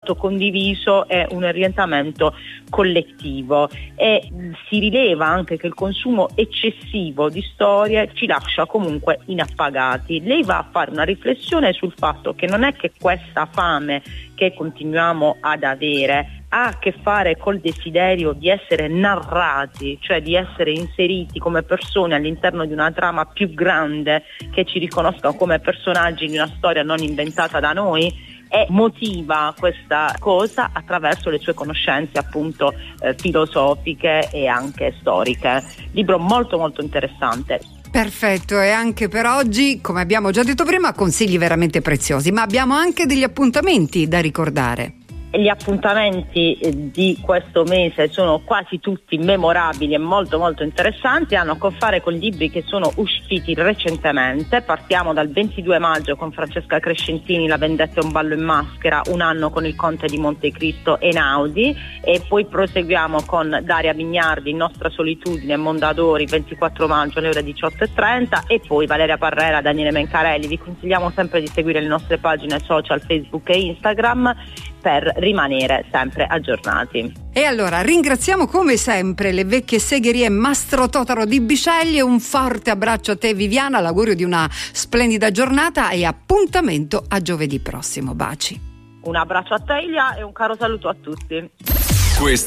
fatto condiviso e un orientamento collettivo, e si rileva anche che il consumo eccessivo di storie ci lascia comunque inappagati. Lei va a fare una riflessione sul fatto che non è che questa fame che continuiamo ad avere ha a che fare col desiderio di essere narrati, cioè di essere inseriti come persone all'interno di una trama più grande che ci riconosca come personaggi di una storia non inventata da noi, e motiva questa cosa attraverso le sue conoscenze appunto filosofiche e anche storiche. Libro molto molto interessante. Perfetto, e anche per oggi, come abbiamo già detto prima, consigli veramente preziosi, ma abbiamo anche degli appuntamenti da ricordare. Gli appuntamenti di questo mese sono quasi tutti memorabili e molto molto interessanti, hanno a che fare con libri che sono usciti recentemente. Partiamo dal 22 maggio con Francesca Crescentini, La vendetta è un ballo in maschera, un anno con il conte di Montecristo Einaudi, e poi proseguiamo con Daria Vignardi, Nostra solitudine, Mondadori, 24 maggio alle ore 18:30, e poi Valeria Parrera, Daniele Mencarelli. Vi consigliamo sempre di seguire le nostre pagine social Facebook e Instagram per rimanere sempre aggiornati. E allora ringraziamo come sempre le vecchie segherie Mastro Totaro di Bisceglie, un forte abbraccio a te Viviana, l'augurio di una splendida giornata e appuntamento a giovedì prossimo. Baci. Un abbraccio a te Ilia e un caro saluto a tutti.